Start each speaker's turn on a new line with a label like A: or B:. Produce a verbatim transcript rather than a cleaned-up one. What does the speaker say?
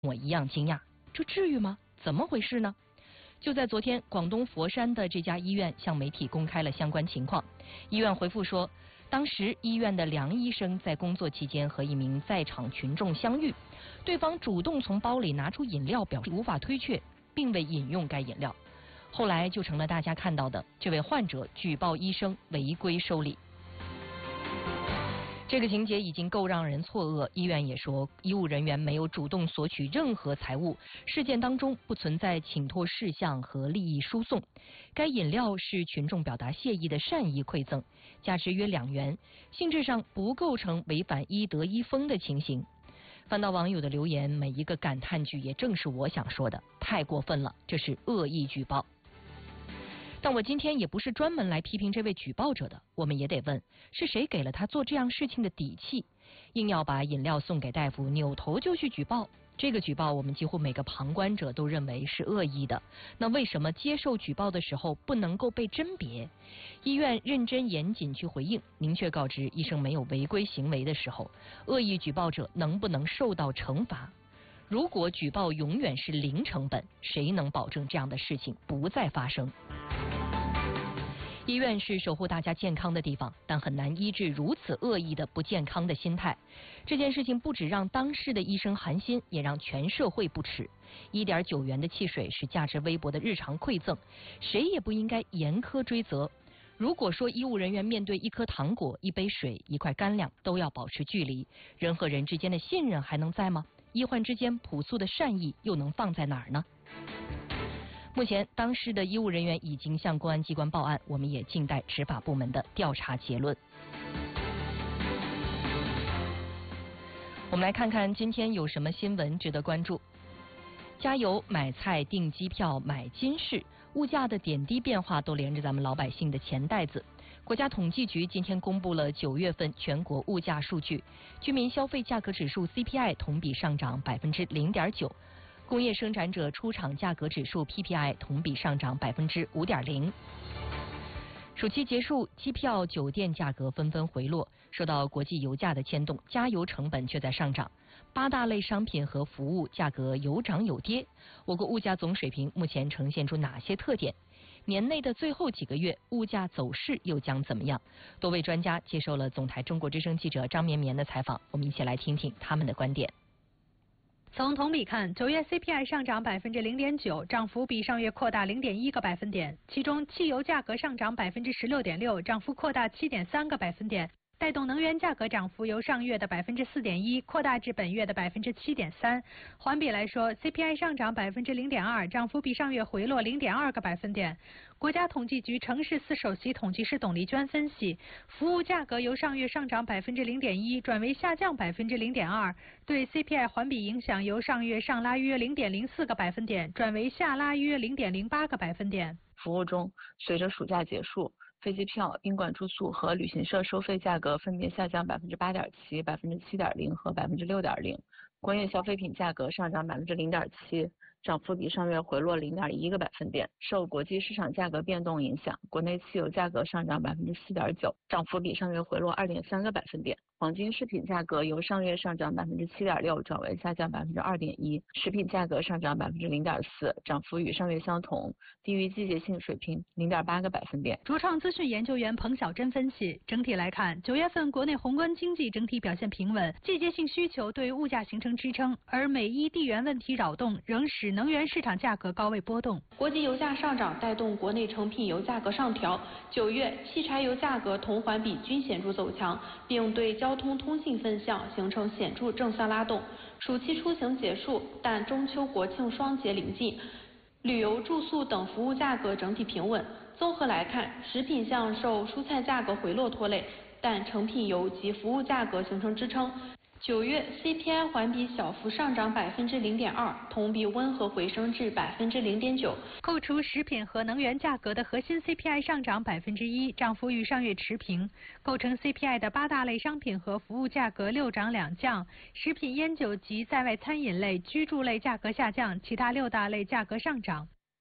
A: 我一样惊讶，这至于吗？怎么回事呢？就在昨天，广东佛山的这家医院向媒体公开了相关情况。医院回复说，当时医院的梁医生在工作期间和一名在场群众相遇，对方主动从包里拿出饮料，表示无法推却，并未饮用该饮料。后来就成了大家看到的这位患者举报医生违规收礼。这个情节已经够让人错愕，医院也说医务人员没有主动索取任何财物，事件当中不存在请托事项和利益输送。该饮料是群众表达谢意的善意馈赠，价值约两元，性质上不构成违反医德医风的情形。翻到网友的留言，每一个感叹句也正是我想说的，太过分了，这是恶意举报。但我今天也不是专门来批评这位举报者的，我们也得问，是谁给了他做这样事情的底气，硬要把饮料送给大夫，扭头就去举报？这个举报我们几乎每个旁观者都认为是恶意的，那为什么接受举报的时候不能够被甄别？医院认真严谨去回应，明确告知医生没有违规行为的时候，恶意举报者能不能受到惩罚？如果举报永远是零成本，谁能保证这样的事情不再发生？医院是守护大家健康的地方，但很难医治如此恶意的不健康的心态。这件事情不只让当事的医生寒心，也让全社会不齿。一点九元的汽水是价值微薄的日常馈赠，谁也不应该严苛追责。如果说医务人员面对一颗糖果、一杯水、一块干粮都要保持距离，人和人之间的信任还能在吗？医患之间朴素的善意又能放在哪儿呢？目前，当事的医务人员已经向公安机关报案，我们也静待执法部门的调查结论。我们来看看今天有什么新闻值得关注。加油、买菜、订机票、买金饰，物价的点滴变化都连着咱们老百姓的钱袋子。国家统计局今天公布了九月份全国物价数据，居民消费价格指数 C P I 同比上涨百分之零点九。工业生产者出厂价格指数 P P I 同比上涨百分之五点零。暑期结束，机票、酒店价格纷纷回落，受到国际油价的牵动，加油成本却在上涨。八大类商品和服务价格有涨有跌。我国物价总水平目前呈现出哪些特点？年内的最后几个月，物价走势又将怎么样？多位专家接受了总台中国之声记者张绵绵的采访，我们一起来听听他们的观点。
B: 从同比看，九月 C P I 上涨百分之零点九，涨幅比上月扩大零点一个百分点。其中，汽油价格上涨百分之十六点六，涨幅扩大七点三个百分点。带动能源价格涨幅由上月的百分之四点一扩大至本月的百分之七点三。环比来说 ，C P I 上涨百分之零点二，涨幅比上月回落零点二个百分点。国家统计局城市司首席统计师董丽娟分析，服务价格由上月上涨百分之零点一转为下降百分之零点二，对 C P I 环比影响由上月上拉约零点零四个百分点转为下拉约零点零八个百分点。
C: 服务中，随着暑假结束，飞机票、宾馆住宿和旅行社收费价格分别下降百分之八点七、百分之七点零和百分之六点零。工业消费品价格上涨百分之零点七，涨幅比上月回落零点一个百分点。受国际市场价格变动影响，国内汽油价格上涨百分之四点九，涨幅比上月回落二点三个百分点。黄金饰品价格由上月上涨百分之七点六转为下降百分之二点一，食品价格上涨百分之零点四，涨幅与上月相同，低于季节性水平零点八个百分点。
B: 卓创资讯研究员彭晓珍分析，整体来看，九月份国内宏观经济整体表现平稳，季节性需求对物价形成支撑，而美伊地缘问题扰动仍使能源市场价格高位波动。
D: 国际油价上涨带动国内成品油价格上调，九月汽柴油价格同环比均显著走强，并对交通通信分项形成显著正向拉动。暑期出行结束，但中秋国庆双节临近，旅游住宿等服务价格整体平稳。综合来看，食品项受蔬菜价格回落拖累，但成品油及服务价格形成支撑。九月 C P I 环比小幅上涨百分之零点二，同比温和回升至百分之零点九。
B: 扣除食品和能源价格的核心 C P I 上涨百分之一，涨幅与上月持平。构成 C P I 的八大类商品和服务价格六涨两降，食品、烟酒及在外餐饮类、居住类价格下降，其他六大类价格上涨。